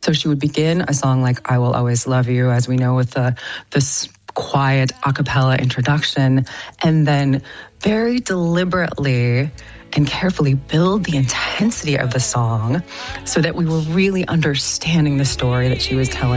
So she would begin a song like I Will Always Love You, as we know, with this quiet a cappella introduction, and then very deliberately and carefully build the intensity of the song so that we were really understanding the story that she was telling.